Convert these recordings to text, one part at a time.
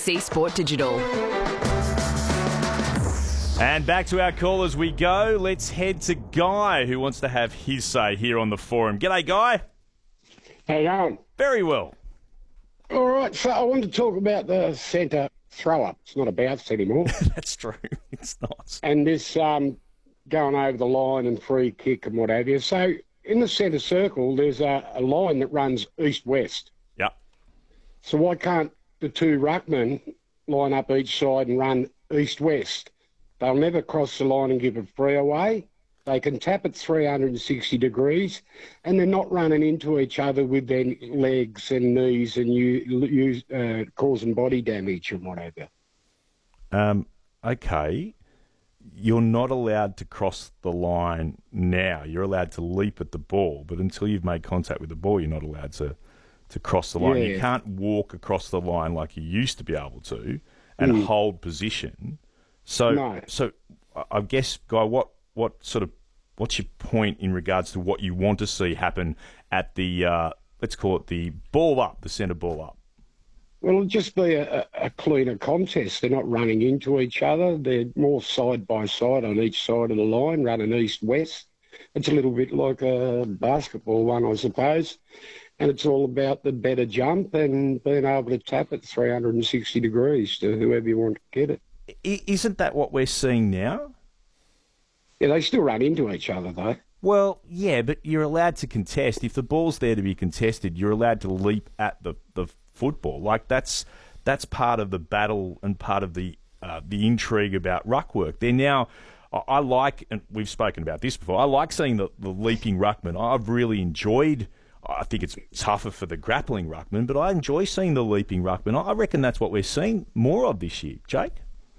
SEEK Sport Digital. And back to our call as we go. Let's head to Guy, who wants to have his say here on the forum. G'day, Guy. How you going? Very well. All right, so I want to talk about the centre throw-up. It's not a bounce anymore. That's true. It's not. And this going over the line and free kick and what have you. So in the centre circle, there's a line that runs east-west. Yep. So why can't the two ruckmen line up each side and run east-west? They'll never cross the line and give a free away. They can tap it 360 degrees, and they're not running into each other with their legs and knees and causing body damage and whatever. Okay. You're not allowed to cross the line now. You're allowed to leap at the ball, but until you've made contact with the ball, you're not allowed to cross the line. Yeah. You can't walk across the line like you used to be able to and hold position. So I guess, Guy, what's your point in regards to what you want to see happen at the let's call it the ball up, the centre ball up? Well, it'll just be a cleaner contest. They're not running into each other. They're more side by side on each side of the line, running east-west. It's a little bit like a basketball one, I suppose. And it's all about the better jump and being able to tap it 360 degrees to whoever you want to get it. Isn't that what we're seeing now? Yeah, they still run into each other, though. Well, yeah, but you're allowed to contest. If the ball's there to be contested, you're allowed to leap at the football. Like, that's part of the battle and part of the intrigue about ruck work. They're now... I like, and we've spoken about this before, I like seeing the leaping ruckman. I've really enjoyed... I think it's tougher for the grappling ruckman, but I enjoy seeing the leaping ruckman. I reckon that's what we're seeing more of this year. Jake?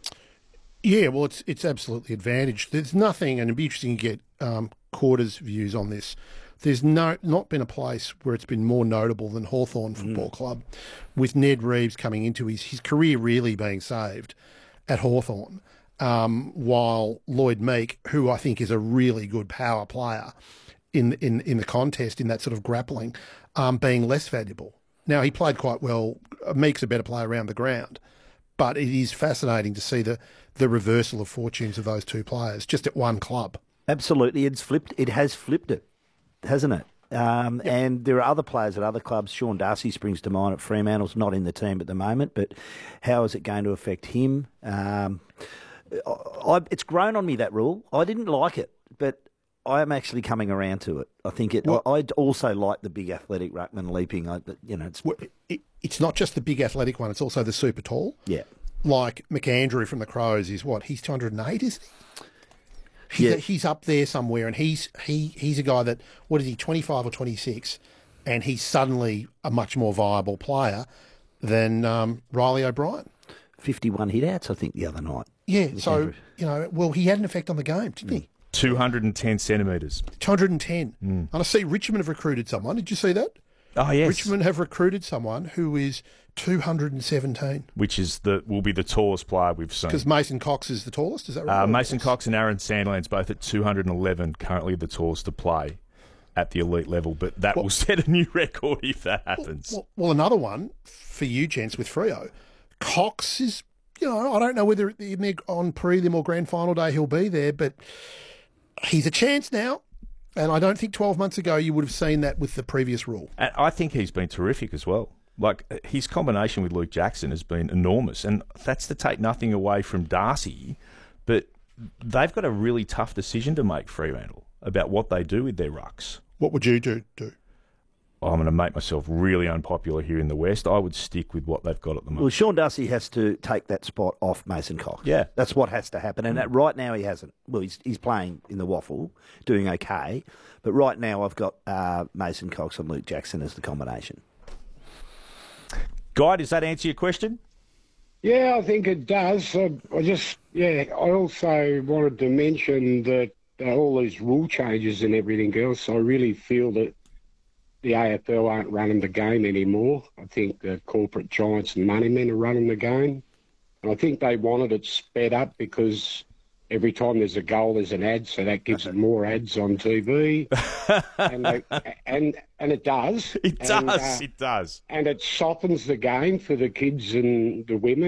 Yeah, well, it's absolutely advantaged. There's nothing, and it'd be interesting to get Quarter's views on this. There's not been a place where it's been more notable than Hawthorn Football Club, with Ned Reeves coming into his career really being saved at Hawthorn, while Lloyd Meek, who I think is a really good power player in the contest, in that sort of grappling, being less valuable. Now, he played quite well. Meek's a better player around the ground, but it is fascinating to see the reversal of fortunes of those two players just at one club. Absolutely, it has flipped it, hasn't it? And there are other players at other clubs. Sean Darcy springs to mind at Fremantle's, not in the team at the moment, but how is it going to affect him? It's grown on me, that rule. I didn't like it, but I am actually coming around to it. I think it. I also like the big athletic ruckman leaping. It's not just the big athletic one; it's also the super tall. Yeah, like McAndrew from the Crows is what? He's 208, isn't he? He's up there somewhere, and he's a guy that, what is he, 25 or 26, and he's suddenly a much more viable player than Riley O'Brien. 51 hit-outs, I think, the other night. Yeah, so, he had an effect on the game, didn't he? 210 centimetres. 210. And I see Richmond have recruited someone. Did you see that? Oh, yes. Richmond have recruited someone who is 217. Which will be the tallest player we've seen. Because Mason Cox is the tallest, is that right? Mason Cox and Aaron Sandlands both at 211, currently the tallest to play at the elite level. But that will set a new record if that happens. Well, another one for you, gents, with Freo. Cox is, I don't know whether on prelim or grand final day he'll be there, but he's a chance now. And I don't think 12 months ago you would have seen that with the previous rule. And I think he's been terrific as well. Like, his combination with Luke Jackson has been enormous. And that's to take nothing away from Darcy, but they've got a really tough decision to make, Fremantle, about what they do with their rucks. What would you do? I'm going to make myself really unpopular here in the West. I would stick with what they've got at the moment. Well, Sean Darcy has to take that spot off Mason Cox. Yeah. That's what has to happen. And right now he hasn't. Well, he's playing in the waffle, doing okay. But right now I've got Mason Cox and Luke Jackson as the combination. Guy, does that answer your question? Yeah, I think it does. I also wanted to mention that all these rule changes and everything else, I really feel that the AFL aren't running the game anymore. I think the corporate giants and moneymen are running the game. And I think they wanted it sped up because every time there's a goal, there's an ad, so that gives them more ads on TV. and it does. It does. And it softens the game for the kids and the women.